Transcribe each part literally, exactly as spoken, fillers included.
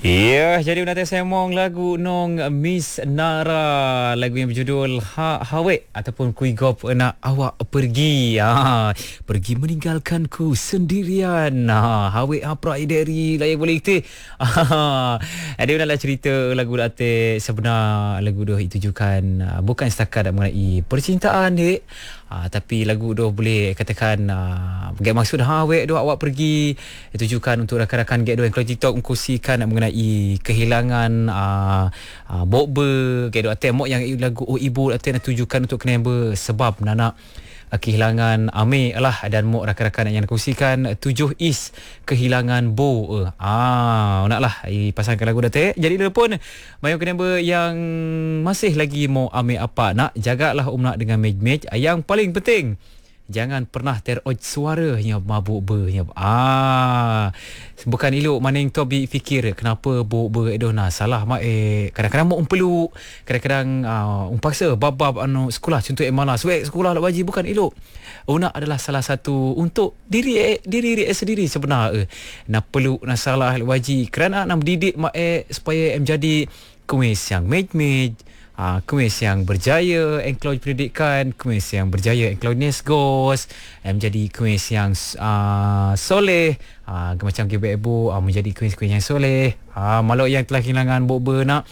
Ya, jadi nanti saya mong lagu nong Miss Nara, lagu yang berjudul Ha Hawe ataupun Kui Gop nak awak pergi. Ha, pergi meninggalkanku sendirian. Ha, Hawe apa dari layak boleh kita. Ha, ada nak cerita lagu nanti sebenar lagu doh ditujukan bukan setakat mengenai percintaan dek. Ha, tapi lagu doh boleh katakan uh, gak maksud Hawe doh awak pergi ditujukan untuk rakan-rakan gak doh yang kalau TikTok mengkongsikan mengenai kehilangan uh, uh, bokber gak doh atem mok yang lagu oh ibu atem tujukan untuk kenapa sebab nana uh, kehilangan ame lah dan mok rakan-rakan yang kongsikan tujuh is kehilangan bo uh. ah naklah pasangkan lagu datek jadi dia pun mayu kenapa yang masih lagi mau ame apa nak jagalah um nak dengan mej-mej yang paling penting jangan pernah teroj suaranya mabuk bernya. Ah, bukan elok maning tu bi fikir kenapa buk ber edoh nah salah mak eh kadang-kadang mau umpeluk, kadang-kadang uh, umpaksa bab-bab anu sekolah contoh eh malas wek sekolah nak waji bukan elok. Una adalah salah satu untuk diri eh, diri eh sendiri sebenar eh. Nak peluk nak salah waji kerana nak mendidik mak eh supaya em jadi kuis yang mej-mej. Uh, kuis yang berjaya engkau pendidikan, kuis yang berjaya engkau nesgos, menjadi kuis yang uh, soleh, uh, macam ibu-ibu uh, menjadi kuis-kuis yang soleh. Uh, malu yang telah kehilangan bokber nak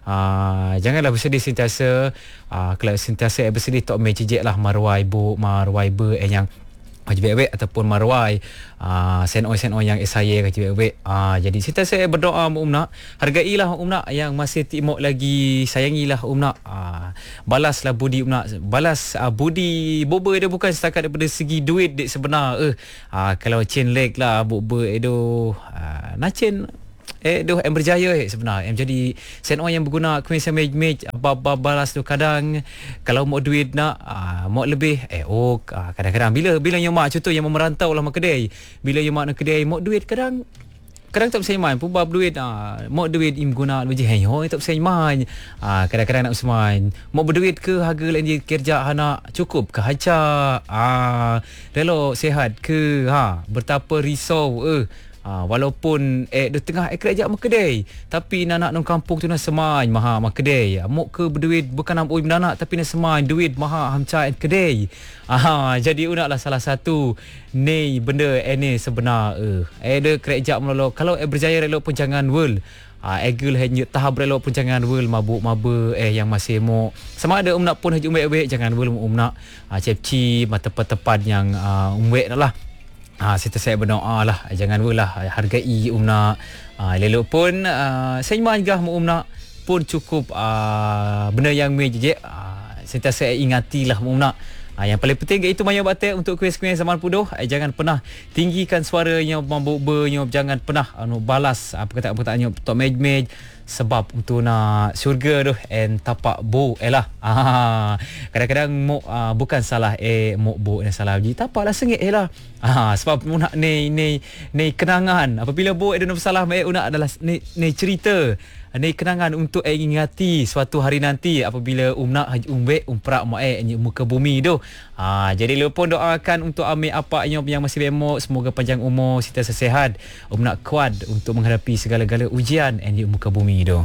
uh, janganlah bersedih sentiasa. Uh, kalau sentiasa bersedih tak mejejek lah maruah ibu, maruah ibu eh, yang wajib ataupun marwai uh, sen-oi-sen-oi yang saya wajib uh, jadi kita saya berdoa um nak hargailah um nak yang masih timok lagi sayangilah um nak uh, balaslah budi um nak balas uh, budi boba dia bukan setakat daripada segi duit dek sebenar eh uh, kalau chain leg lah boba itu uh, nak chain Eh, doh em berjaya eh, sebenar em jadi sen yang berguna kuis yang mej-mej bab-bab balas tu kadang kalau mau duit nak uh, mau lebih eh oh uh, kadang-kadang bila bila yang mak contoh yang mau merantau lah mak kedai bila yang mak nak kedai mau duit kadang kadang tak bisa main pun bab duit ah uh, mau duit im guna lebih hey ho tak bisa main ah uh, kadang-kadang nak semain mau berduit ke harga lain dia kerja anak cukup ke haja ah uh, relo sehat ke ha betapa risau eh Ha, walaupun eh di tengah eh kerja mak kedai tapi nak nong kampung tu nak semain maha mak kedai mok ke berduit bukan am oi beranak tapi nak semain duit maha hamca kedai ah jadi unaklah salah satu ni benda eh ni sebenar eh eh de kerja melolo kalau eh berjaya relo pun jangan world ah egel hanya tahap relo pun jangan world mabuk maba eh yang masih mo sama ada um nak pun haju umbek-umbek jangan world um nak ah cep-cip tepat-tepat yang uh, umbek lah. Ah, kita saya berdoa lah jangan lah hargai umna ah, lelok pun ah, saya manggah mu umna pun cukup ah, benda yang mejek ah, saya saya ingatilah mu umna ah, yang paling penting itu maya batik untuk kuis-kuis zaman pudoh eh, jangan pernah tinggikan suaranya mabuk bernya jangan pernah anu balas apa kata apa katanya tok mej-mej sebab untuk nak syurga tu and tapak bo elah ah kadang-kadang mo uh, bukan salah eh mo bo dan salah ji tapaklah sengit elah ah sebab mu nak ni ni ni kenangan apabila bo ada salah eh nak adalah ni ni cerita ni kenangan untuk eh ingati suatu hari nanti apabila um nak haji umbe umprak mak eh muka bumi tu ah jadi lu pun doakan untuk ambil apa yang yang masih bemok semoga panjang umur sentiasa sihat um nak kuat untuk menghadapi segala-gala ujian and muka bumi tu.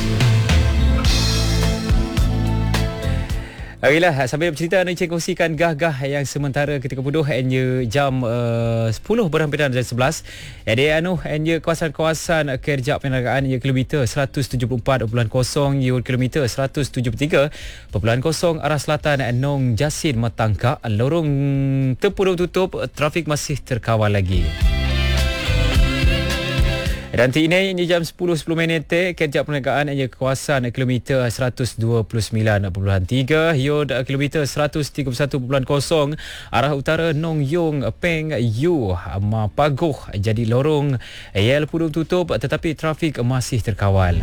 Baiklah, sambil bercerita nak kongsikan gah-gah yang sementara ketika puduh hanya jam uh, sepuluh berhampiran jam sebelas. Jadi anu hanya kawasan-kawasan kerja perniagaan ia kilometer seratus tujuh puluh empat perpuluhan kosong ia kilometer seratus tujuh puluh tiga perpuluhan kosong arah selatan Nong Jasin Matangka lorong terpulang tutup trafik masih terkawal lagi. Dan ini ini jam sepuluh sepuluh minit kerja perniagaan hanya kawasan kilometer seratus dua puluh sembilan perpuluhan tiga Yod kilometer seratus tiga puluh satu perpuluhan kosong arah utara Nong Yung Peng Yu Mapagoh jadi lorong Yel pun tutup tetapi trafik masih terkawal.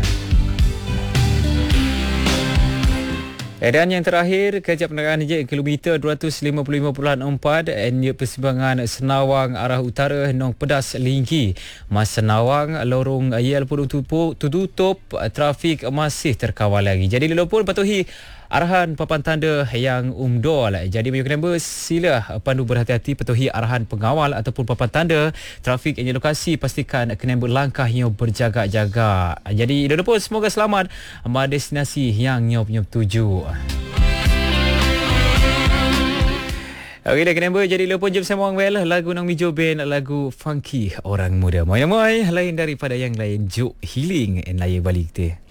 Dan yang terakhir kerja perniagaan je kilometer dua ratus lima puluh lima perpuluhan empat and persimpangan Senawang arah utara Nong Pedas Linggi Mas Senawang lorong Yel pun tutup tutup trafik masih terkawal lagi. Jadi lelopun patuhi arahan papan tanda yang umdol. Jadi bagi member sila pandu berhati-hati patuhi arahan pengawal ataupun papan tanda trafik yang lokasi, pastikan kena berlangkah yang berjaga-jaga. Jadi ida pun semoga selamat ama destinasi yang nyop-nyop tuju. Okey dah kena ber jadi lupa jumpa semua orang well lagu Nang Mijo Band, lagu funky orang muda. Moy moy lain daripada yang lain, Juk Healing and lain balik teh.